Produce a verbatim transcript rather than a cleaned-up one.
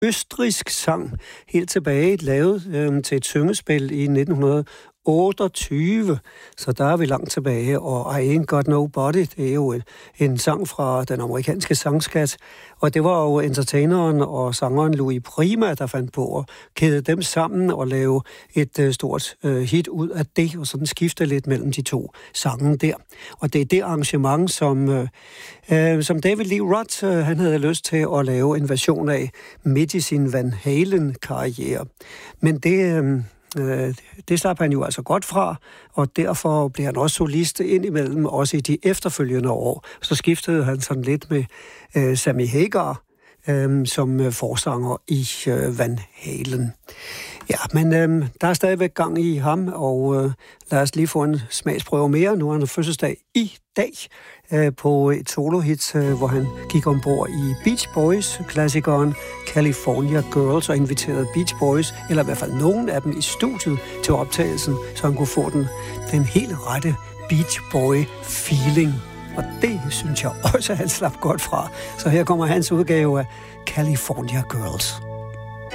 østrigsk sang, helt tilbage lavet øh, til et syngespil i nitten otteogtyve, så der er vi langt tilbage, og I Ain't Got Nobody, det er jo en, en sang fra den amerikanske sangskat, og det var jo entertaineren og sangeren Louis Prima, der fandt på at kæde dem sammen og lave et uh, stort uh, hit ud af det, og sådan skifte lidt mellem de to sange der. Og det er det arrangement, som, uh, uh, som David Lee Roth, uh, han havde lyst til at lave en version af midt i sin Van Halen-karriere. Men det... Uh, Det slap han jo altså godt fra, og derfor blev han også solist indimellem, også i de efterfølgende år. Så skiftede han sådan lidt med øh, Sammy Hagar øh, som øh, forsanger i øh, Van Halen. Ja, men øh, der er stadigvæk gang i ham, og øh, lad os lige få en smagsprøve mere. Nu har han fødselsdag i dag øh, på et solohit, øh, hvor han gik ombord i Beach Boys-klassikeren California Girls og inviterede Beach Boys, eller i hvert fald nogen af dem, i studiet til optagelsen, så han kunne få den, den helt rette Beach Boy-feeling. Og det synes jeg også, han slap godt fra. Så her kommer hans udgave af California Girls.